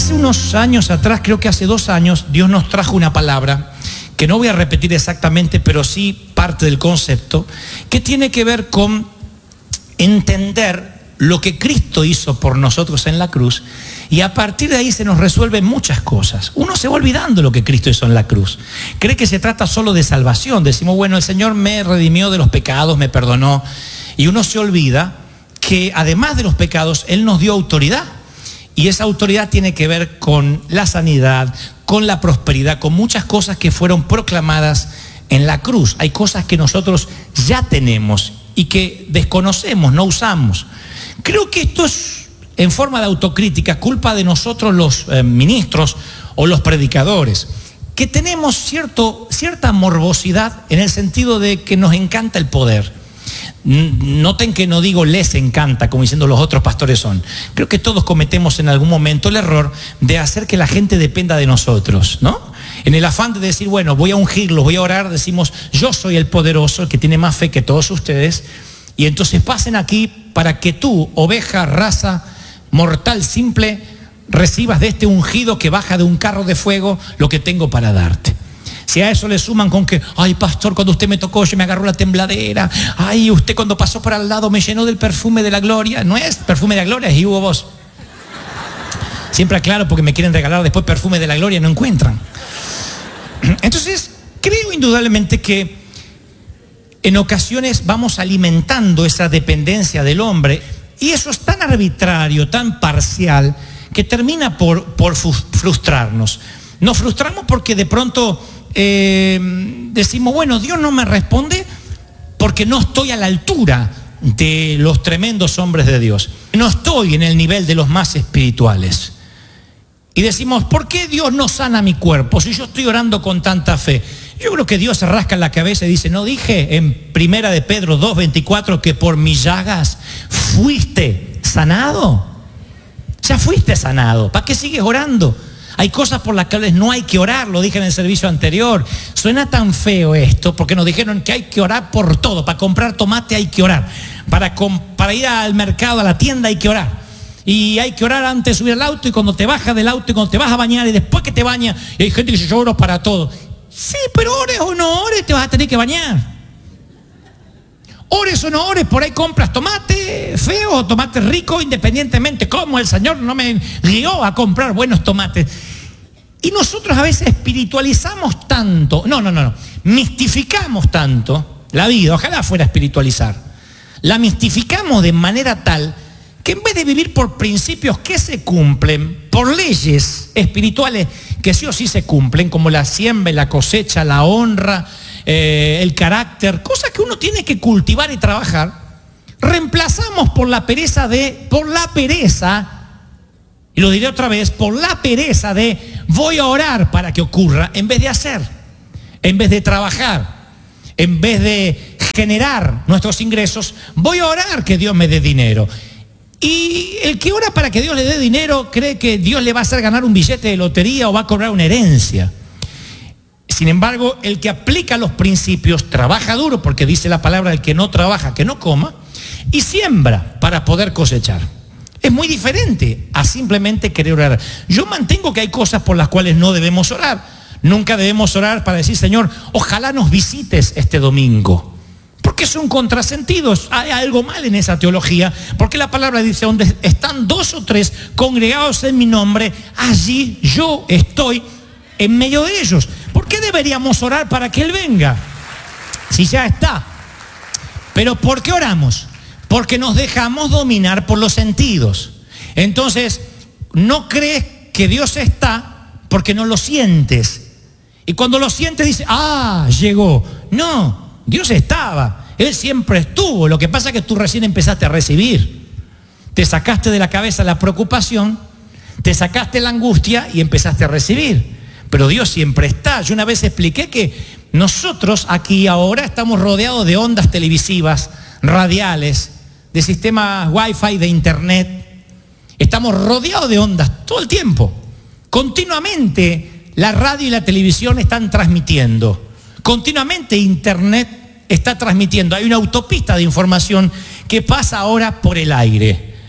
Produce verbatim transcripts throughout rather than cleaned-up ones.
Hace unos años atrás, creo que hace dos años, Dios nos trajo una palabra que no voy a repetir exactamente, pero sí parte del concepto, que tiene que ver con entender lo que Cristo hizo por nosotros en la cruz, y a partir de ahí se nos resuelven muchas cosas. Uno se va olvidando lo que Cristo hizo en la cruz. Cree que se trata solo de salvación. Decimos, bueno, el Señor me redimió de los pecados, me perdonó, y uno se olvida que además de los pecados, Él nos dio autoridad. Y esa autoridad tiene que ver con la sanidad, con la prosperidad, con muchas cosas que fueron proclamadas en la cruz. Hay cosas que nosotros ya tenemos y que desconocemos, no usamos. Creo que esto es, en forma de autocrítica, culpa de nosotros los eh, ministros o los predicadores, que tenemos cierto, cierta morbosidad en el sentido de que nos encanta el poder. Noten que no digo les encanta, como diciendo los otros pastores son. Creo que todos cometemos en algún momento el error de hacer que la gente dependa de nosotros, ¿no? En el afán de decir, bueno, voy a ungirlos, voy a orar, decimos, yo soy el poderoso, el que tiene más fe que todos ustedes, y entonces pasen aquí para que tú, oveja, raza, mortal, simple, recibas de este ungido que baja de un carro de fuego lo que tengo para darte. Si a eso le suman con que, ay, pastor, cuando usted me tocó, yo me agarró la tembladera. Ay, usted cuando pasó por al lado me llenó del perfume de la gloria. No es perfume de la gloria, es Hugo Boss. Siempre aclaro porque me quieren regalar después perfume de la gloria y no encuentran. Entonces, creo indudablemente que en ocasiones vamos alimentando esa dependencia del hombre, y eso es tan arbitrario, tan parcial, que termina por, por frustrarnos. Nos frustramos porque de pronto eh, decimos, bueno, Dios no me responde porque no estoy a la altura de los tremendos hombres de Dios. No estoy en el nivel de los más espirituales. Y decimos, ¿por qué Dios no sana mi cuerpo si yo estoy orando con tanta fe? Yo creo que Dios se rasca en la cabeza y dice, ¿no dije en primera de Pedro dos veinticuatro que por mis llagas fuiste sanado? Ya fuiste sanado, ¿para qué sigues orando? Hay cosas por las cuales no hay que orar, lo dije en el servicio anterior. Suena tan feo esto, porque nos dijeron que hay que orar por todo. Para comprar tomate hay que orar. Para, para ir al mercado, a la tienda hay que orar. Y hay que orar antes de subir al auto, y cuando te bajas del auto, y cuando te vas a bañar, y después que te bañas. Y hay gente que dice, yo oro para todo. Sí, pero ores o no ores, te vas a tener que bañar. Ores o no ores, por ahí compras tomate feo o tomate rico, independientemente cómo el Señor no me guió a comprar buenos tomates. Y nosotros a veces espiritualizamos tanto, no, no, no, no, mistificamos tanto la vida, ojalá fuera espiritualizar. La mistificamos de manera tal que en vez de vivir por principios que se cumplen, por leyes espirituales que sí o sí se cumplen, como la siembra, la cosecha, la honra, Eh, el carácter, cosas que uno tiene que cultivar y trabajar, reemplazamos por la pereza de, por la pereza, y lo diré otra vez, por la pereza de voy a orar para que ocurra, en vez de hacer, en vez de trabajar, en vez de generar nuestros ingresos, voy a orar que Dios me dé dinero. Y el que ora para que Dios le dé dinero cree que Dios le va a hacer ganar un billete de lotería o va a cobrar una herencia. Sin embargo, el que aplica los principios trabaja duro, porque dice la palabra, el que no trabaja, que no coma, y siembra para poder cosechar. Es muy diferente a simplemente querer orar. Yo mantengo que hay cosas por las cuales no debemos orar. Nunca debemos orar para decir, Señor, ojalá nos visites este domingo. Porque es un contrasentido, hay algo mal en esa teología, porque la palabra dice, donde están dos o tres congregados en mi nombre, allí yo estoy en medio de ellos. ¿Por qué deberíamos orar para que Él venga? Si ya está. Pero ¿por qué oramos? Porque nos dejamos dominar por los sentidos. Entonces, no crees que Dios está porque no lo sientes. Y cuando lo sientes dices, ah, llegó. No, Dios estaba. Él siempre estuvo. Lo que pasa es que tú recién empezaste a recibir. Te sacaste de la cabeza la preocupación, te sacaste la angustia y empezaste a recibir. Pero Dios siempre está. Yo una vez expliqué que nosotros aquí ahora estamos rodeados de ondas televisivas, radiales, de sistemas wifi, de internet. Estamos rodeados de ondas todo el tiempo. Continuamente la radio y la televisión están transmitiendo. Continuamente internet está transmitiendo. Hay una autopista de información que pasa ahora por el aire.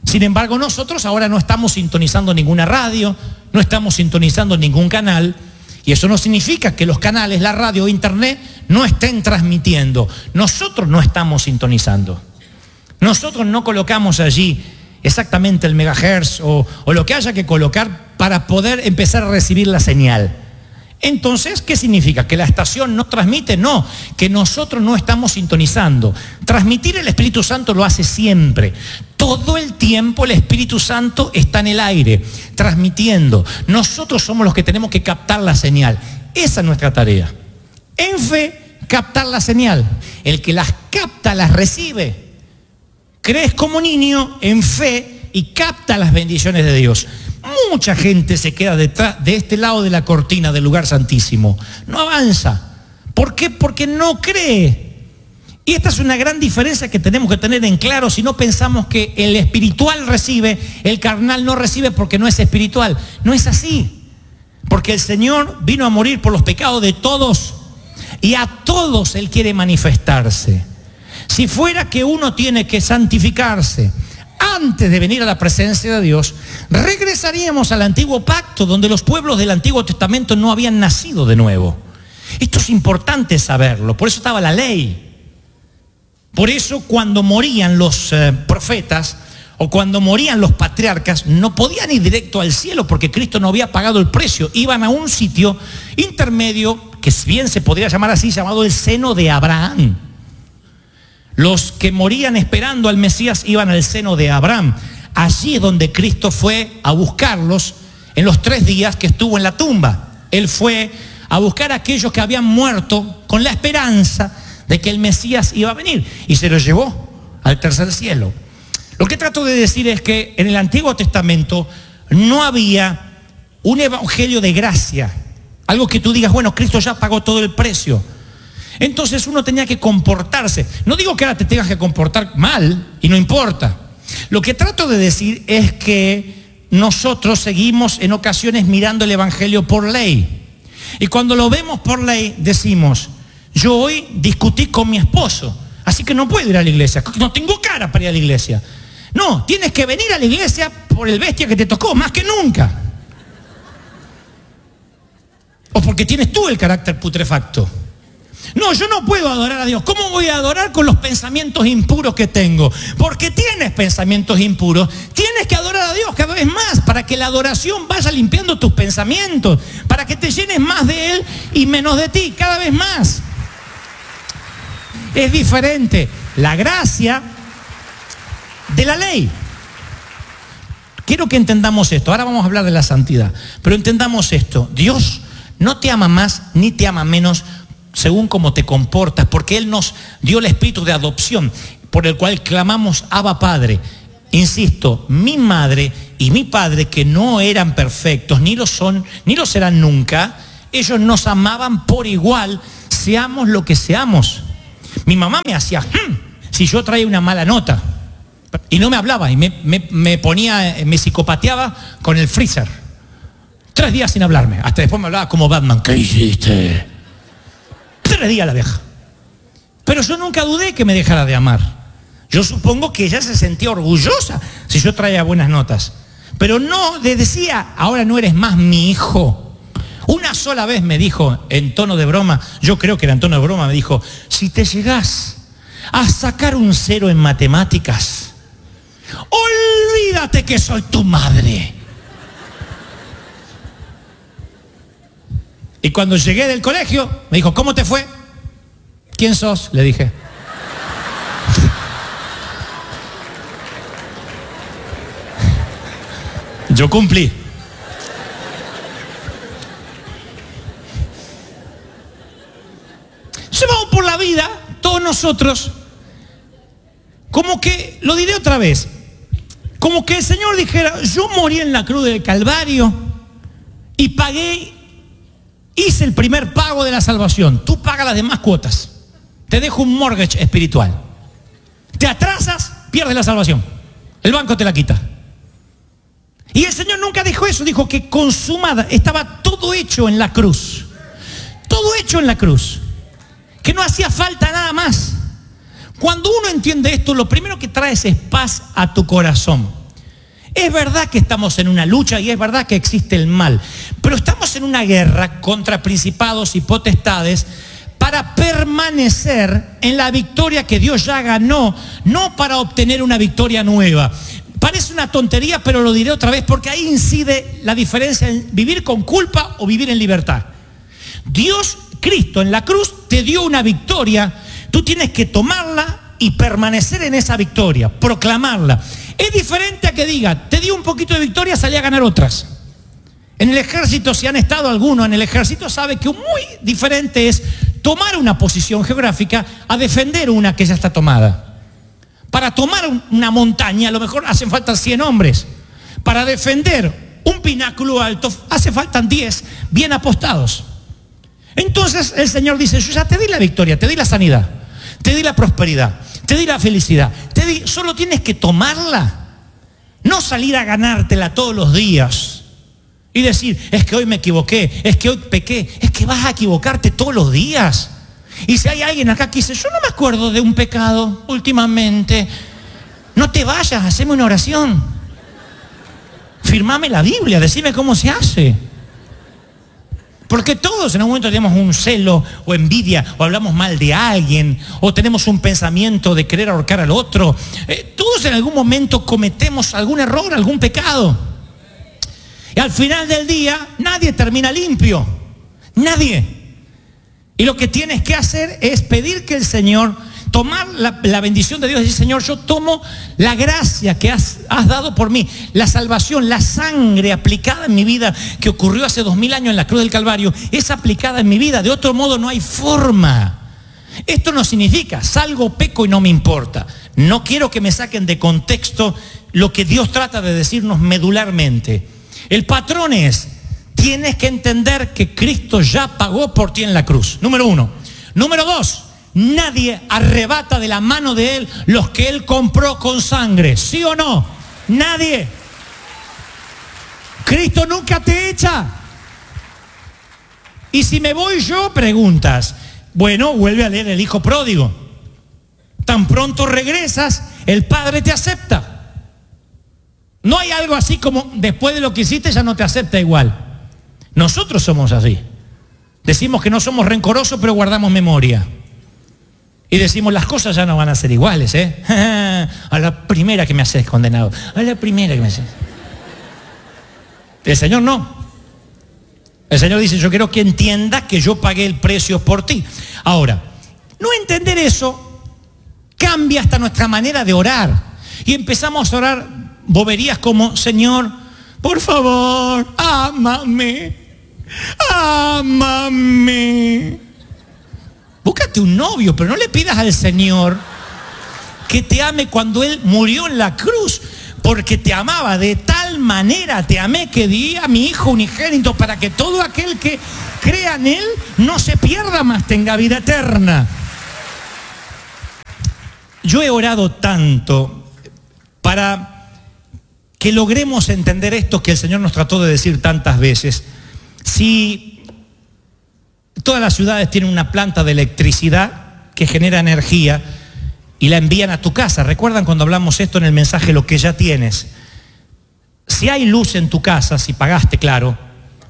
Sin embargo, nosotros ahora no estamos sintonizando ninguna radio, no estamos sintonizando ningún canal, y eso no significa que los canales, la radio o internet no estén transmitiendo. Nosotros no estamos sintonizando. Nosotros no colocamos allí exactamente el megahertz o, o lo que haya que colocar para poder empezar a recibir la señal. Entonces, ¿qué significa? ¿Que la estación no transmite? No, que nosotros no estamos sintonizando. Transmitir el Espíritu Santo lo hace siempre. Todo el tiempo el Espíritu Santo está en el aire, transmitiendo. Nosotros somos los que tenemos que captar la señal. Esa es nuestra tarea. En fe, captar la señal. El que las capta, las recibe. Crees como niño en fe y capta las bendiciones de Dios. Mucha gente se queda detrás de este lado de la cortina del lugar santísimo. No avanza. ¿Por qué? Porque no cree. Y esta es una gran diferencia que tenemos que tener en claro si no pensamos que el espiritual recibe, el carnal no recibe porque no es espiritual. No es así. Porque el Señor vino a morir por los pecados de todos y a todos Él quiere manifestarse. Si fuera que uno tiene que santificarse antes de venir a la presencia de Dios, regresaríamos al antiguo pacto, donde los pueblos del Antiguo Testamento no habían nacido de nuevo. Esto es importante saberlo, por eso estaba la ley. Por eso cuando morían los eh, profetas o cuando morían los patriarcas, no podían ir directo al cielo porque Cristo no había pagado el precio. Iban a un sitio intermedio, que bien se podría llamar así, llamado el seno de Abraham. Los que morían esperando al Mesías iban al seno de Abraham. Allí es donde Cristo fue a buscarlos en los tres días que estuvo en la tumba. Él fue a buscar a aquellos que habían muerto con la esperanza de que el Mesías iba a venir. Y se los llevó al tercer cielo. Lo que trato de decir es que en el Antiguo Testamento no había un evangelio de gracia. Algo que tú digas, bueno, Cristo ya pagó todo el precio. Entonces uno tenía que comportarse. No digo que ahora te tengas que comportar mal y no importa. Lo que trato de decir es que nosotros seguimos en ocasiones mirando el evangelio por ley. Y cuando lo vemos por ley decimos, yo hoy discutí con mi esposo, así que no puedo ir a la iglesia. No tengo cara para ir a la iglesia. No, tienes que venir a la iglesia por el bestia que te tocó, más que nunca. O porque tienes tú el carácter putrefacto. No, yo no puedo adorar a Dios. ¿Cómo voy a adorar con los pensamientos impuros que tengo? Porque tienes pensamientos impuros. Tienes que adorar a Dios cada vez más para que la adoración vaya limpiando tus pensamientos, para que te llenes más de Él y menos de ti, cada vez más. Es diferente la gracia de la ley. Quiero que entendamos esto. Ahora vamos a hablar de la santidad. Pero entendamos esto. Dios no te ama más ni te ama menos según cómo te comportas, porque Él nos dio el espíritu de adopción, por el cual clamamos Abba Padre. Insisto, mi madre y mi padre, que no eran perfectos, ni lo son, ni lo serán nunca, ellos nos amaban por igual, seamos lo que seamos. Mi mamá me hacía, hm, si yo traía una mala nota, y no me hablaba, y me, me, me ponía, me psicopateaba con el freezer. Tres días sin hablarme, hasta después me hablaba como Batman. ¿Qué hiciste? Tres días la vieja. Pero yo nunca dudé que me dejara de amar. Yo supongo que ella se sentía orgullosa si yo traía buenas notas. Pero no le decía, ahora no eres más mi hijo. Una sola vez me dijo, en tono de broma, yo creo que era en tono de broma, me dijo, si te llegás a sacar un cero en matemáticas, olvídate que soy tu madre. Y cuando llegué del colegio, me dijo, ¿cómo te fue? ¿Quién sos? Le dije. Yo cumplí. Llevamos por la vida, todos nosotros, como que, lo diré otra vez, como que el Señor dijera, yo morí en la cruz del Calvario y pagué. Hice el primer pago de la salvación. Tú pagas las demás cuotas. Te dejo un mortgage espiritual. Te atrasas, pierdes la salvación. El banco te la quita. Y el Señor nunca dijo eso. Dijo que consumada. Estaba todo hecho en la cruz. Todo hecho en la cruz. Que no hacía falta nada más. Cuando uno entiende esto, lo primero que traes es paz a tu corazón. Es verdad que estamos en una lucha y es verdad que existe el mal, pero estamos en una guerra contra principados y potestades para permanecer en la victoria que Dios ya ganó, no para obtener una victoria nueva. Parece una tontería, pero lo diré otra vez porque ahí incide la diferencia en vivir con culpa o vivir en libertad. Dios, Cristo en la cruz te dio una victoria, tú tienes que tomarla y permanecer en esa victoria, proclamarla. Es diferente a que diga, te dio un poquito de victoria, salí a ganar otras. En el ejército, si han estado algunos en el ejército, sabe que muy diferente es tomar una posición geográfica a defender una que ya está tomada. Para tomar una montaña a lo mejor hacen falta cien hombres. Para defender un pináculo alto hace falta diez bien apostados. Entonces el Señor dice, yo ya te di la victoria, te di la sanidad, te di la prosperidad, te di la felicidad, te di, solo tienes que tomarla. No salir a ganártela todos los días y decir, es que hoy me equivoqué, es que hoy pequé. Es que vas a equivocarte todos los días. Y si hay alguien acá que dice, yo no me acuerdo de un pecado últimamente, no te vayas, haceme una oración. Firmame la Biblia, decime cómo se hace. Porque todos en algún momento tenemos un celo o envidia, o hablamos mal de alguien, o tenemos un pensamiento de querer ahorcar al otro. Eh, todos en algún momento cometemos algún error, algún pecado. Y al final del día, nadie termina limpio. Nadie. Y lo que tienes que hacer es pedir que el Señor, tomar la, la bendición de Dios y decir, Señor, yo tomo la gracia que has, has dado por mí, la salvación, la sangre aplicada en mi vida, que ocurrió hace dos mil años en la cruz del Calvario, es aplicada en mi vida. De otro modo no hay forma. Esto no significa, salgo, peco y no me importa. No quiero que me saquen de contexto lo que Dios trata de decirnos medularmente. El patrón es, tienes que entender que Cristo ya pagó por ti en la cruz. Número uno. Número dos, nadie arrebata de la mano de Él los que Él compró con sangre. ¿Sí o no? Nadie. Cristo nunca te echa. Y si me voy yo, preguntas, bueno, vuelve a leer el Hijo Pródigo. Tan pronto regresas, el Padre te acepta. No hay algo así como después de lo que hiciste ya no te acepta igual. Nosotros somos así. Decimos que no somos rencorosos, pero guardamos memoria. Y decimos, las cosas ya no van a ser iguales, ¿eh? A la primera que me haces condenado. A la primera que me haces. El Señor no. El Señor dice, yo quiero que entiendas que yo pagué el precio por ti. Ahora, no entender eso cambia hasta nuestra manera de orar. Y empezamos a orar boberías como, Señor, por favor, ámame, ámame. Búscate un novio, pero no le pidas al Señor que te ame cuando Él murió en la cruz, porque te amaba de tal manera, te amé que di a mi Hijo unigénito para que todo aquel que crea en Él no se pierda, más tenga vida eterna. Yo he orado tanto para que logremos entender esto que el Señor nos trató de decir tantas veces. Si todas las ciudades tienen una planta de electricidad que genera energía y la envían a tu casa, ¿recuerdan cuando hablamos esto en el mensaje, lo que ya tienes? Si hay luz en tu casa, si pagaste, claro,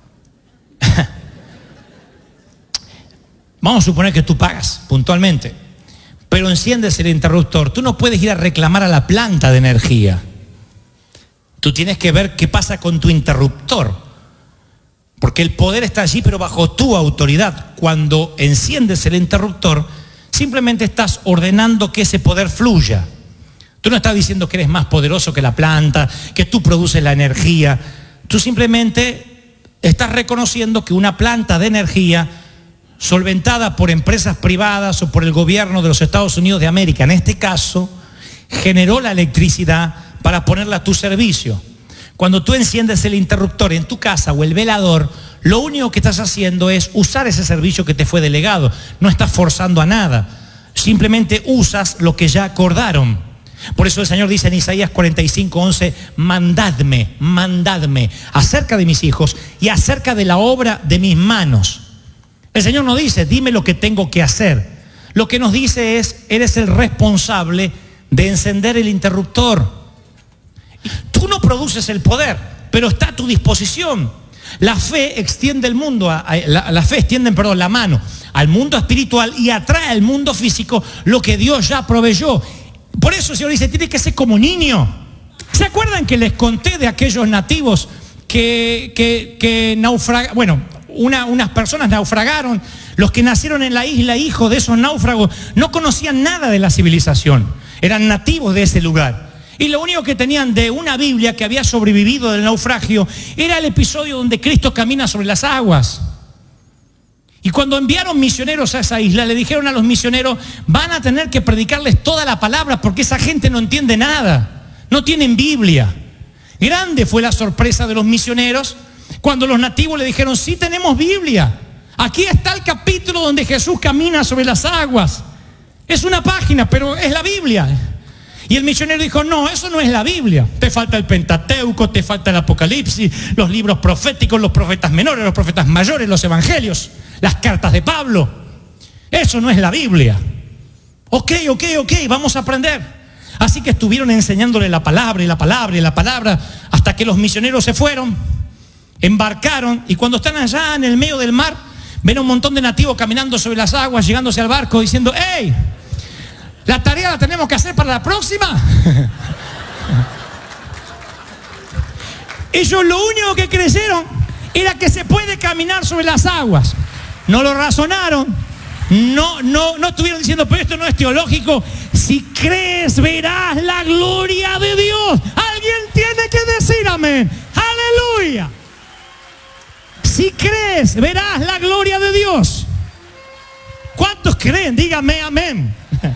vamos a suponer que tú pagas puntualmente, pero enciendes el interruptor, tú no puedes ir a reclamar a la planta de energía. Tú tienes que ver qué pasa con tu interruptor, porque el poder está allí, pero bajo tu autoridad. Cuando enciendes el interruptor, simplemente estás ordenando que ese poder fluya. Tú no estás diciendo que eres más poderoso que la planta, que tú produces la energía. Tú simplemente estás reconociendo que una planta de energía solventada por empresas privadas o por el gobierno de los Estados Unidos de América, en este caso, generó la electricidad para ponerla a tu servicio. Cuando tú enciendes el interruptor en tu casa o el velador, lo único que estás haciendo es usar ese servicio que te fue delegado. No estás forzando a nada. Simplemente usas lo que ya acordaron. Por eso el Señor dice en Isaías cuarenta y cinco, once, mandadme, mandadme acerca de mis hijos y acerca de la obra de mis manos. El Señor no dice, dime lo que tengo que hacer. Lo que nos dice es, eres el responsable de encender el interruptor. Tú no produces el poder, pero está a tu disposición. La fe extiende el mundo, a, a, la, la fe extiende, perdón, la mano al mundo espiritual y atrae al mundo físico lo que Dios ya proveyó. Por eso el Señor dice, tiene que ser como niño. ¿Se acuerdan que les conté de aquellos nativos que, que, que naufragaron? Bueno, una, unas personas naufragaron. Los que nacieron en la isla, hijos de esos náufragos, no conocían nada de la civilización. Eran nativos de ese lugar. Y lo único que tenían de una Biblia que había sobrevivido del naufragio era el episodio donde Cristo camina sobre las aguas. Y cuando enviaron misioneros a esa isla, le dijeron a los misioneros, van a tener que predicarles toda la palabra porque esa gente no entiende nada. No tienen Biblia. Grande fue la sorpresa de los misioneros cuando los nativos le dijeron, sí tenemos Biblia. Aquí está el capítulo donde Jesús camina sobre las aguas. Es una página, pero es la Biblia. Y el misionero dijo, no, eso no es la Biblia. Te falta el Pentateuco, te falta el Apocalipsis, los libros proféticos, los profetas menores, los profetas mayores, los evangelios, las cartas de Pablo. Eso no es la Biblia. Ok, ok, ok, vamos a aprender. Así que estuvieron enseñándole la palabra y la palabra y la palabra hasta que los misioneros se fueron, embarcaron y cuando están allá en el medio del mar, ven a un montón de nativos caminando sobre las aguas, llegándose al barco, diciendo, ¡hey! ¿La tarea la tenemos que hacer para la próxima? Ellos lo único que creyeron era que se puede caminar sobre las aguas. No lo razonaron. No, no, no estuvieron diciendo, pero esto no es teológico. Si crees, verás la gloria de Dios. Alguien tiene que decir amén. ¡Aleluya! Si crees, verás la gloria de Dios. ¿Cuántos creen? Dígame amén.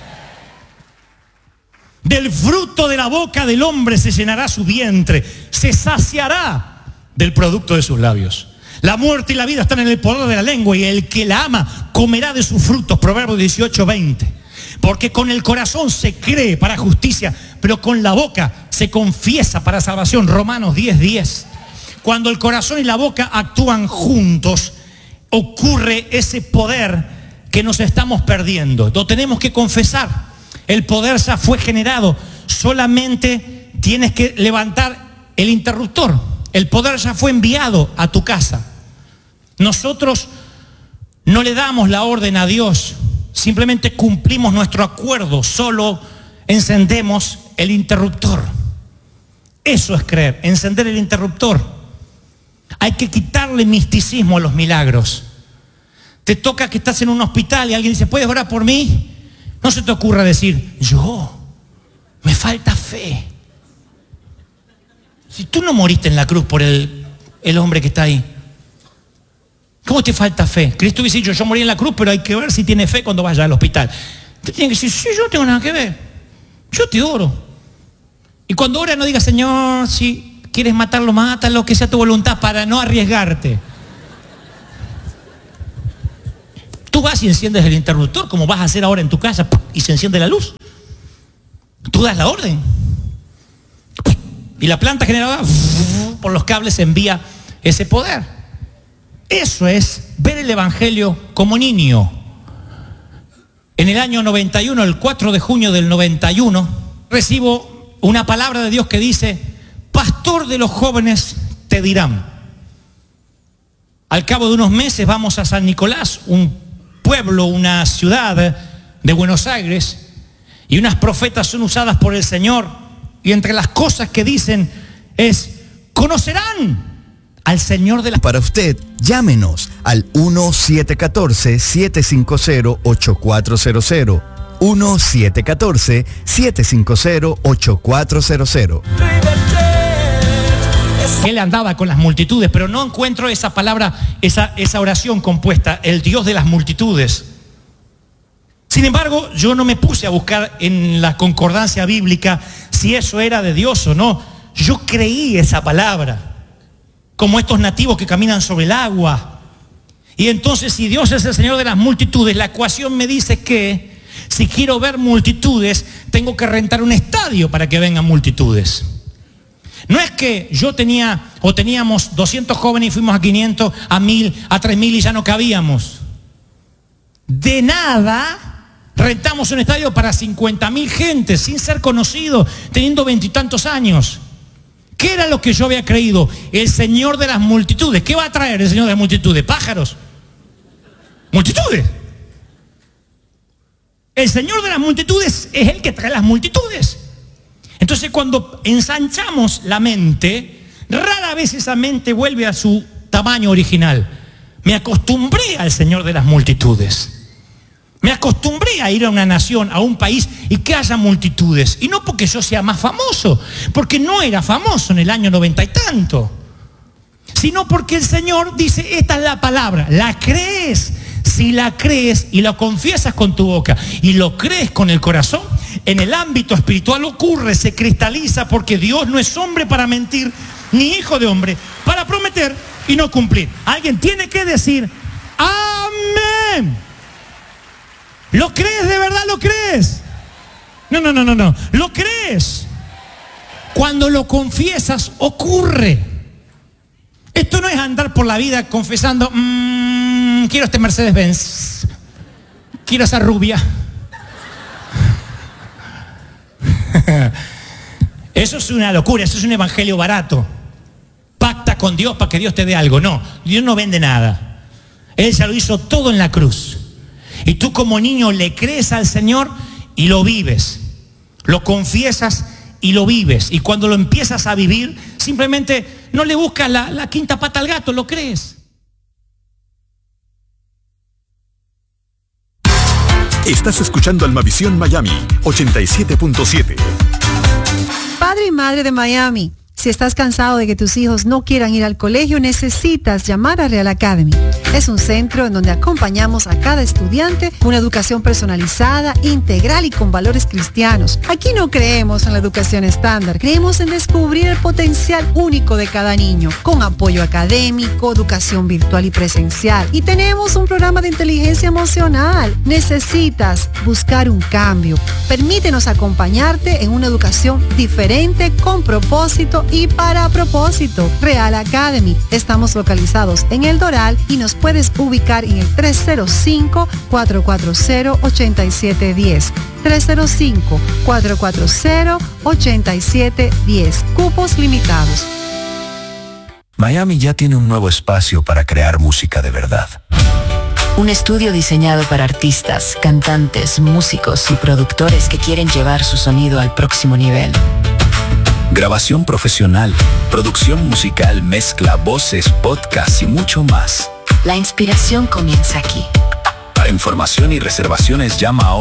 Del fruto de la boca del hombre se llenará su vientre, se saciará del producto de sus labios. La muerte y la vida están en el poder de la lengua y el que la ama comerá de sus frutos. Proverbios dieciocho, veinte. Porque con el corazón se cree para justicia, pero con la boca se confiesa para salvación. Romanos diez, diez. Cuando el corazón y la boca actúan juntos, ocurre ese poder que nos estamos perdiendo. Lo tenemos que confesar. El poder ya fue generado. Solamente tienes que levantar el interruptor. El poder ya fue enviado a tu casa. Nosotros no le damos la orden a Dios. Simplemente cumplimos nuestro acuerdo. Solo encendemos el interruptor. Eso es creer, encender el interruptor. Hay que quitarle misticismo a los milagros. Te toca que estás en un hospital y alguien dice, ¿puedes orar por mí? No se te ocurra decir, yo, me falta fe. Si tú no moriste en la cruz por el, el hombre que está ahí, ¿cómo te falta fe? Cristo hubiese dicho, yo morí en la cruz, pero hay que ver si tiene fe cuando vaya al hospital. Te tiene que decir, sí, yo no tengo nada que ver. Yo te oro. Y cuando ora no diga, Señor, si quieres matarlo, mátalo, que sea tu voluntad, para no arriesgarte. Tú vas y enciendes el interruptor, como vas a hacer ahora en tu casa, y se enciende la luz. Tú das la orden. Y la planta generadora, por los cables, envía ese poder. Eso es ver el evangelio como niño. En el año noventa y uno, el cuatro de junio del noventa y uno, recibo una palabra de Dios que dice, pastor de los jóvenes te dirán. Al cabo de unos meses vamos a San Nicolás, un pueblo, una ciudad de Buenos Aires, y unas profetas son usadas por el Señor, y entre las cosas que dicen es, conocerán al Señor de la... Para usted, llámenos al uno siete uno cuatro, siete cinco cero, ocho cuatro cero cero, uno siete uno cuatro, siete cinco cero, ocho cuatro cero cero. Él andaba con las multitudes, pero no encuentro esa palabra, esa, esa oración compuesta, el Dios de las multitudes. Sin embargo, yo no me puse a buscar en la concordancia bíblica si eso era de Dios o no. Yo creí esa palabra, como estos nativos que caminan sobre el agua. Y entonces, si Dios es el Señor de las multitudes, la ecuación me dice que si quiero ver multitudes, tengo que rentar un estadio para que vengan multitudes. No es que yo tenía o teníamos doscientos jóvenes y fuimos a quinientos, a mil, a tres mil y ya no cabíamos. De nada rentamos un estadio para cincuenta mil gente sin ser conocidos, teniendo veintitantos años. ¿Qué era lo que yo había creído? El Señor de las multitudes. ¿Qué va a traer el Señor de las multitudes? Pájaros. Multitudes. El Señor de las multitudes es el que trae las multitudes. Entonces, cuando ensanchamos la mente, rara vez esa mente vuelve a su tamaño original. Me acostumbré al Señor de las multitudes. Me acostumbré a ir a una nación, a un país y que haya multitudes. Y no porque yo sea más famoso, porque no era famoso en el año noventa y tanto. Sino porque el Señor dice, esta es la palabra, ¿la crees? Si la crees y la confiesas con tu boca y lo crees con el corazón, en el ámbito espiritual ocurre, se cristaliza, porque Dios no es hombre para mentir, ni hijo de hombre para prometer y no cumplir. Alguien tiene que decir, amén. ¿Lo crees de verdad? ¿Lo crees? No, no, no, no, no. ¿Lo crees? Cuando lo confiesas, ocurre. Esto no es andar por la vida confesando, mmm, quiero este Mercedes-Benz, quiero esa rubia. Eso es una locura, eso es un evangelio barato. Pacta con Dios para que Dios te dé algo. No, Dios no vende nada. Él ya lo hizo todo en la cruz. Y tú como niño le crees al Señor y lo vives. Lo confiesas y lo vives. Y cuando lo empiezas a vivir, simplemente no le buscas la, la quinta pata al gato, lo crees. Estás escuchando Almavisión Miami ochenta y siete punto siete. Padre y madre de Miami, si estás cansado de que tus hijos no quieran ir al colegio, necesitas llamar a Real Academy. Es un centro en donde acompañamos a cada estudiante con una educación personalizada, integral y con valores cristianos. Aquí no creemos en la educación estándar, creemos en descubrir el potencial único de cada niño, con apoyo académico, educación virtual y presencial. Y tenemos un programa de inteligencia emocional. Necesitas buscar un cambio. Permítenos acompañarte en una educación diferente, con propósito y para propósito. Real Academy. Estamos localizados en El Doral y nos puedes ubicar en el tres cero cinco, cuatro cuatro cero, ocho siete uno cero. tres cero cinco, cuatro cuatro cero, ocho siete uno cero. Cupos limitados. Miami ya tiene un nuevo espacio para crear música de verdad. Un estudio diseñado para artistas, cantantes, músicos y productores que quieren llevar su sonido al próximo nivel. Grabación profesional, producción musical, mezcla, voces, podcast y mucho más. La inspiración comienza aquí. Para información y reservaciones llama ahora